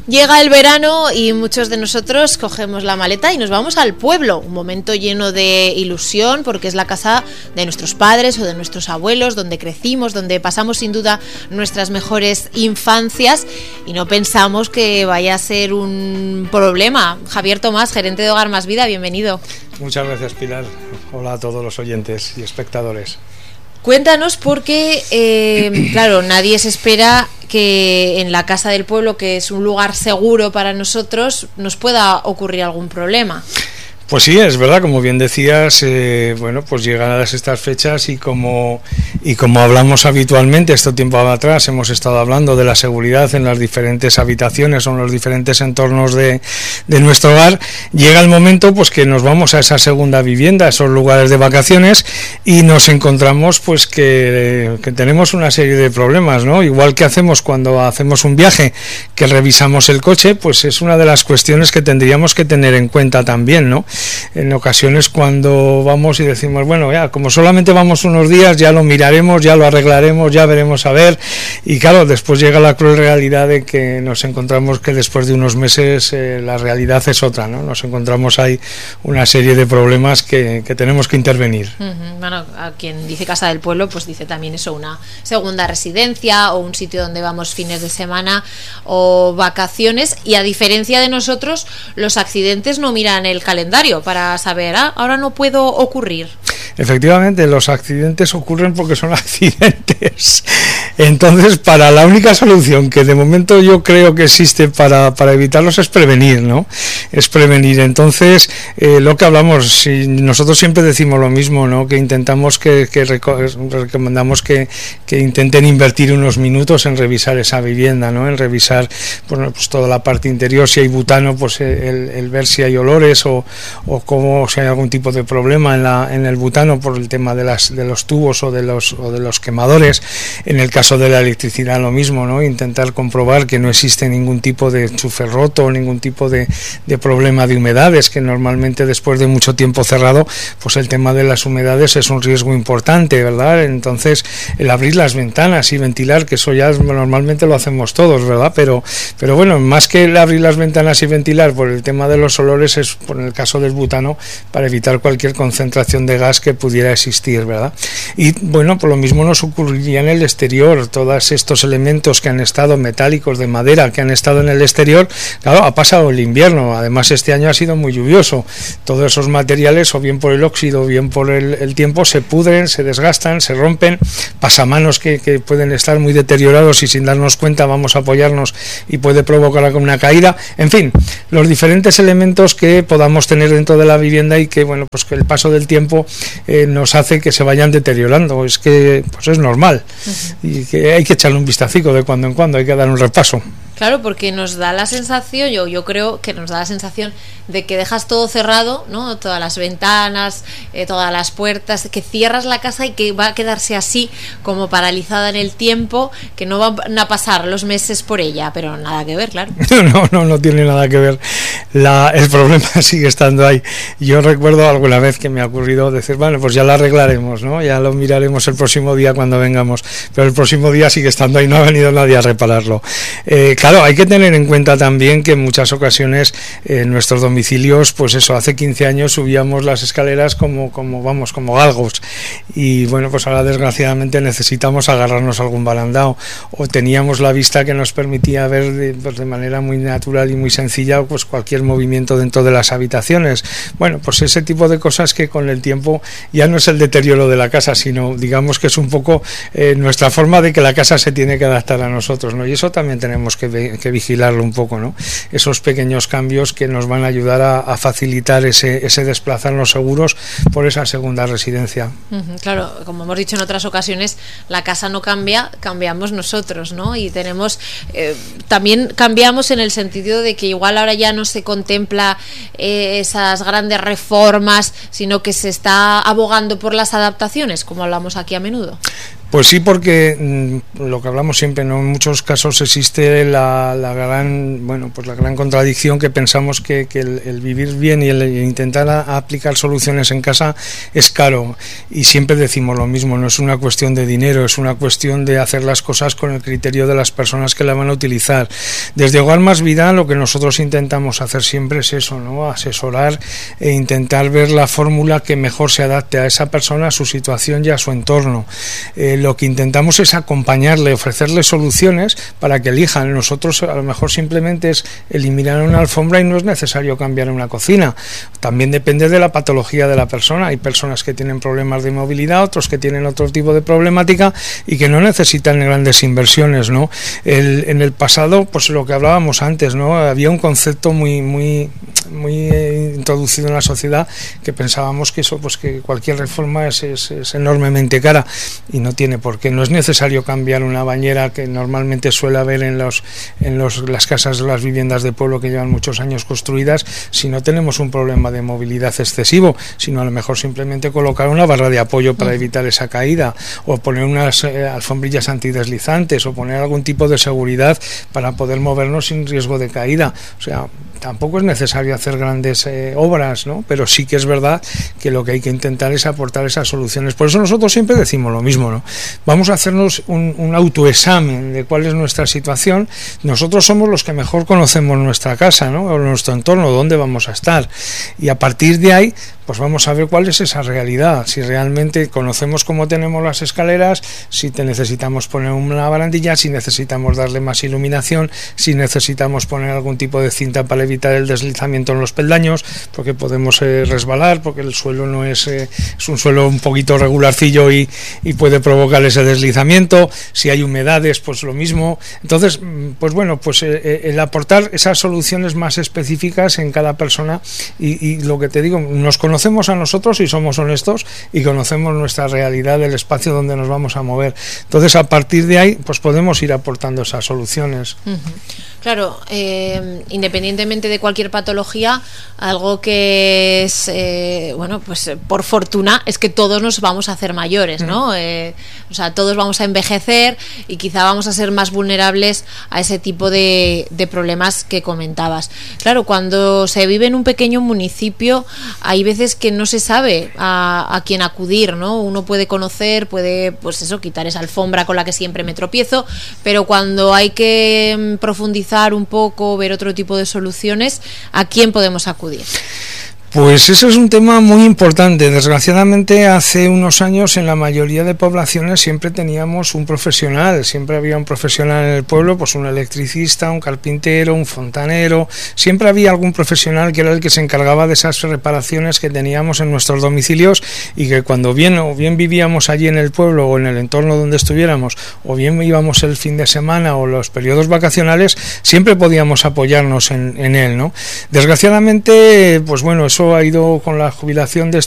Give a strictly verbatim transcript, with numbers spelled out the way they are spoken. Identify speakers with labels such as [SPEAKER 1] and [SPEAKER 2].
[SPEAKER 1] Llega el verano y muchos de nosotros cogemos la maleta y nos vamos al pueblo, un momento lleno de ilusión porque es la casa de nuestros padres o de nuestros abuelos, donde crecimos, donde pasamos sin duda nuestras mejores infancias y no pensamos que vaya a ser un problema. Javier Tomás, gerente de Hogar Más Vida, bienvenido.
[SPEAKER 2] Muchas gracias, Pilar. Hola a todos los oyentes y espectadores.
[SPEAKER 1] Cuéntanos porque, eh, claro, nadie se espera que en la casa del pueblo, que es un lugar seguro para nosotros, nos pueda ocurrir algún problema.
[SPEAKER 2] Pues sí, es verdad, como bien decías, eh, bueno, pues llegan a estas fechas y como y como hablamos habitualmente, este tiempo atrás hemos estado hablando de la seguridad en las diferentes habitaciones o en los diferentes entornos de, de nuestro hogar, llega el momento pues que nos vamos a esa segunda vivienda, a esos lugares de vacaciones y nos encontramos pues que, que tenemos una serie de problemas, ¿no? Igual que hacemos cuando hacemos un viaje, que revisamos el coche, pues es una de las cuestiones que tendríamos que tener en cuenta también, ¿no? En ocasiones cuando vamos y decimos, bueno, ya como solamente vamos unos días, ya lo miraremos, ya lo arreglaremos, ya veremos a ver, y claro, después llega la cruel realidad de que nos encontramos que después de unos meses eh, la realidad es otra, ¿no? Nos encontramos ahí una serie de problemas que, que tenemos que intervenir.
[SPEAKER 1] Uh-huh. Bueno, a quien dice casa del pueblo, pues dice también eso, una segunda residencia o un sitio donde vamos fines de semana o vacaciones, y a diferencia de nosotros, los accidentes no miran el calendario para saber, ah, ahora no puedo ocurrir.
[SPEAKER 2] Efectivamente, los accidentes ocurren porque son accidentes. Entonces, para la única solución que de momento yo creo que existe para, para evitarlos es prevenir, ¿no? Es prevenir. Entonces, eh, lo que hablamos, si nosotros siempre decimos lo mismo, ¿no? Que intentamos que, que reco- recomendamos que, que intenten invertir unos minutos en revisar esa vivienda, ¿no? En revisar bueno, pues toda la parte interior, si hay butano, pues el, el ver si hay olores o, o cómo, si hay algún tipo de problema en la en el butano por el tema de las de los tubos o de los o de los quemadores. En el caso de la electricidad lo mismo, ¿no? Intentar comprobar que no existe ningún tipo de enchufe roto o ningún tipo de, de problema de humedades, que normalmente después de mucho tiempo cerrado, pues el tema de las humedades es un riesgo importante, ¿verdad? Entonces, el abrir las ventanas y ventilar, que eso ya normalmente lo hacemos todos, ¿verdad? Pero pero bueno, más que el abrir las ventanas y ventilar por el tema de los olores, es por el caso del butano, para evitar cualquier concentración de gas que pudiera existir, ¿verdad? Y bueno, por lo mismo nos ocurriría en el exterior, todos estos elementos que han estado metálicos, de madera, que han estado en el exterior, claro, ha pasado el invierno, además este año ha sido muy lluvioso, todos esos materiales, o bien por el óxido, o bien por el, el tiempo, se pudren, se desgastan, se rompen, pasamanos que, que pueden estar muy deteriorados y sin darnos cuenta vamos a apoyarnos y puede provocar una caída, en fin, los diferentes elementos que podamos tener dentro de la vivienda y que, bueno, pues que el paso del tiempo eh, nos hace que se vayan deteriorando, es que pues es normal. Uh-huh. Y que hay que echarle un vistacico de cuando en cuando, hay que dar un repaso.
[SPEAKER 1] Claro, porque nos da la sensación, yo, yo creo que nos da la sensación de que dejas todo cerrado, ¿no? Todas las ventanas, eh, todas las puertas, que cierras la casa y que va a quedarse así como paralizada en el tiempo, que no van a pasar los meses por ella, pero nada que ver, claro.
[SPEAKER 2] No, no, no tiene nada que ver. La, el problema sigue estando ahí. Yo recuerdo alguna vez que me ha ocurrido decir, bueno, pues ya lo arreglaremos, ¿no? Ya lo miraremos el próximo día cuando vengamos, pero el próximo día sigue estando ahí, no ha venido nadie a repararlo. Eh, Claro, hay que tener en cuenta también que en muchas ocasiones en eh, nuestros domicilios, pues eso, hace quince años subíamos las escaleras como, como vamos, como galgos, y bueno, pues ahora desgraciadamente necesitamos agarrarnos a algún barandao, o teníamos la vista que nos permitía ver de, pues de manera muy natural y muy sencilla pues cualquier movimiento dentro de las habitaciones. Bueno, pues ese tipo de cosas que con el tiempo ya no es el deterioro de la casa, sino digamos que es un poco eh, nuestra forma de que la casa se tiene que adaptar a nosotros, ¿no? Y eso también tenemos que ver, que vigilarlo un poco, ¿no? Esos pequeños cambios que nos van a ayudar a, a facilitar ese, ese desplazarnos seguros por esa segunda residencia.
[SPEAKER 1] Uh-huh, claro, como hemos dicho en otras ocasiones, la casa no cambia, cambiamos nosotros, ¿no? Y tenemos, eh, también cambiamos en el sentido de que igual ahora ya no se contempla eh, esas grandes reformas, sino que se está abogando por las adaptaciones, como hablamos aquí a menudo.
[SPEAKER 2] Pues sí, porque mmm, lo que hablamos siempre, ¿no? En muchos casos existe la, la gran, bueno, pues la gran contradicción que pensamos que, que el, el vivir bien y el, el intentar a, a aplicar soluciones en casa es caro, y siempre decimos lo mismo, no es una cuestión de dinero, es una cuestión de hacer las cosas con el criterio de las personas que la van a utilizar. Desde Hogar Más Vida lo que nosotros intentamos hacer siempre es eso, ¿no? Asesorar e intentar ver la fórmula que mejor se adapte a esa persona, a su situación y a su entorno. Eh, lo que intentamos es acompañarle, ofrecerle soluciones para que elijan. Nosotros a lo mejor simplemente es eliminar una alfombra y no es necesario cambiar una cocina. También depende de la patología de la persona. Hay personas que tienen problemas de movilidad, otros que tienen otro tipo de problemática y que no necesitan grandes inversiones, ¿no? El, en el pasado, pues lo que hablábamos antes, ¿no? Había un concepto muy muy muy eh, introducido en la sociedad, que pensábamos que eso, pues que cualquier reforma es, es, es enormemente cara, y no tiene por qué. No es necesario cambiar una bañera que normalmente suele haber en los en los las casas, las viviendas de pueblo que llevan muchos años construidas, si no tenemos un problema de movilidad excesivo, sino a lo mejor simplemente colocar una barra de apoyo para evitar esa caída, o poner unas eh, alfombrillas antideslizantes, o poner algún tipo de seguridad para poder movernos sin riesgo de caída. O sea, tampoco es necesario hacer grandes eh, obras, ¿no? Pero sí que es verdad que lo que hay que intentar es aportar esas soluciones. Por eso nosotros siempre decimos lo mismo, ¿no? Vamos a hacernos un, un autoexamen de cuál es nuestra situación. Nosotros somos los que mejor conocemos nuestra casa, ¿no? O nuestro entorno, dónde vamos a estar. Y a partir de ahí, pues vamos a ver cuál es esa realidad, si realmente conocemos cómo tenemos las escaleras, si te necesitamos poner una barandilla, si necesitamos darle más iluminación, si necesitamos poner algún tipo de cinta para evitar el deslizamiento en los peldaños, porque podemos eh, resbalar, porque el suelo no es, eh, es un suelo un poquito regularcillo y, y puede provocar ese deslizamiento. Si hay humedades, pues lo mismo. Entonces, pues bueno, pues eh, el aportar esas soluciones más específicas en cada persona, y, y lo que te digo, nos conocemos Conocemos a nosotros y somos honestos y conocemos nuestra realidad del espacio donde nos vamos a mover. Entonces, a partir de ahí, pues podemos ir aportando esas soluciones.
[SPEAKER 1] Uh-huh. Claro, eh, independientemente de cualquier patología, algo que es, eh, bueno, pues por fortuna es que todos nos vamos a hacer mayores, ¿no? Uh-huh. Eh, o sea, todos vamos a envejecer y quizá vamos a ser más vulnerables a ese tipo de, de problemas que comentabas. Claro, cuando se vive en un pequeño municipio, hay veces que no se sabe a, a quién acudir, ¿no? Uno puede conocer, puede, pues eso, quitar esa alfombra con la que siempre me tropiezo, pero cuando hay que profundizar un poco, ver otro tipo de soluciones, ¿a quién podemos acudir?
[SPEAKER 2] Pues eso es un tema muy importante. Desgraciadamente, hace unos años en la mayoría de poblaciones siempre teníamos un profesional, siempre había un profesional en el pueblo, pues un electricista, un carpintero, un fontanero, siempre había algún profesional que era el que se encargaba de esas reparaciones que teníamos en nuestros domicilios, y que cuando bien o bien vivíamos allí en el pueblo o en el entorno donde estuviéramos, o bien íbamos el fin de semana o los periodos vacacionales, siempre podíamos apoyarnos en, en él, ¿no? Desgraciadamente, pues bueno, eso ha ido con la jubilación de